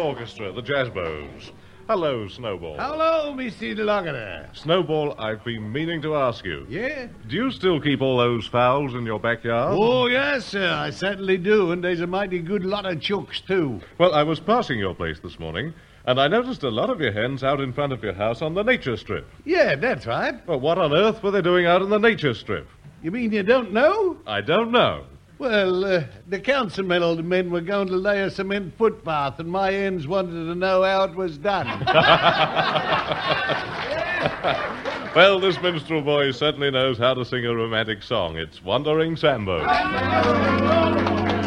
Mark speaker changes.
Speaker 1: Orchestra, the Jazzbos. Hello, Snowball.
Speaker 2: Hello, Mr. Loggeter.
Speaker 1: Snowball, I've been meaning to ask you.
Speaker 2: Yeah?
Speaker 1: Do you still keep all those fowls in your backyard?
Speaker 2: Oh, yes, sir, I certainly do, and there's a mighty good lot of chooks, too.
Speaker 1: Well, I was passing your place this morning, and I noticed a lot of your hens out in front of your house on the nature strip.
Speaker 2: Yeah, that's right.
Speaker 1: Well, what on earth were they doing out on the nature strip?
Speaker 2: You mean you don't know?
Speaker 1: I don't know.
Speaker 2: Well, the councilmen were going to lay a cement footpath, and my hens wanted to know how it was done.
Speaker 1: Well, this minstrel boy certainly knows how to sing a romantic song. It's Wandering Sambo.